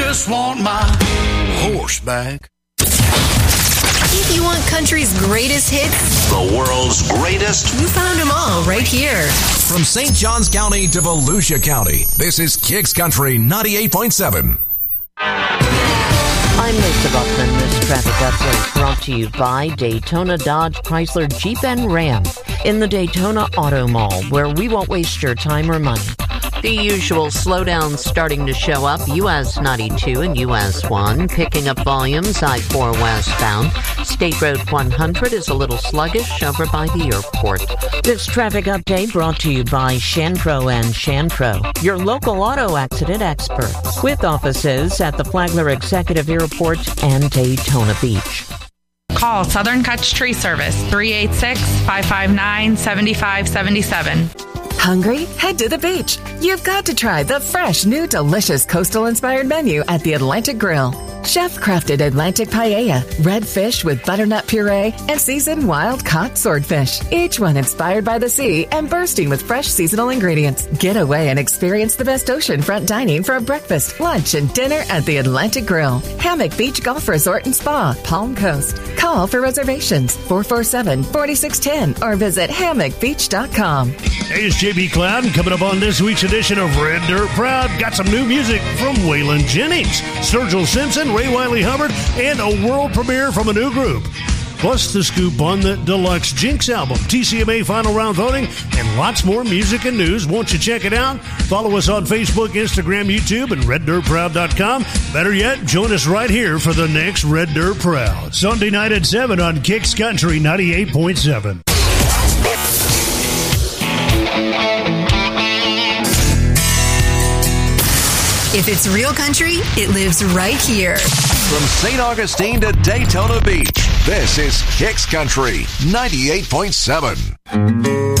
just want my horse back. If you want country's greatest hits, the world's greatest, you found them all right here. From St. Johns County to Volusia County, this is Kicks Country 98.7. I'm Lisa Buckman. This traffic update brought to you by Daytona Dodge Chrysler Jeep and Ram in the Daytona Auto Mall, where we won't waste your time or money. The usual slowdowns starting to show up. US 92 and US 1 picking up volumes. I-4 westbound. State Road 100 is a little sluggish over by the airport. This traffic update brought to you by Shantro and Shantro, your local auto accident experts, with offices at the Flagler Executive Airport and Daytona Beach. Call Southern Kutch Tree Service, 386-559-7577. Hungry? Head to the beach. You've got to try the fresh, new, delicious coastal-inspired menu at the Atlantic Grill. Chef-crafted Atlantic paella, red fish with butternut puree, and seasoned wild-caught swordfish. Each one inspired by the sea and bursting with fresh seasonal ingredients. Get away and experience the best oceanfront dining for a breakfast, lunch, and dinner at the Atlantic Grill. Hammock Beach Golf Resort and Spa, Palm Coast. Call for reservations, 447-4610, or visit hammockbeach.com. Hey, it's JB Cloud, and coming up on this week's edition of Red Dirt Proud, got some new music from Waylon Jennings, Sturgill Simpson, Ray Wiley Hubbard, and a world premiere from a new group. Plus the scoop on the deluxe Jinx album, TCMA final round voting, and lots more music and news. Won't you check it out? Follow us on Facebook, Instagram, YouTube, and RedDirtProud.com. Better yet, join us right here for the next Red Dirt Proud. Sunday night at 7 on Kicks Country 98.7. If it's real country, it lives right here. From St. Augustine to Daytona Beach, this is Kicks Country 98.7.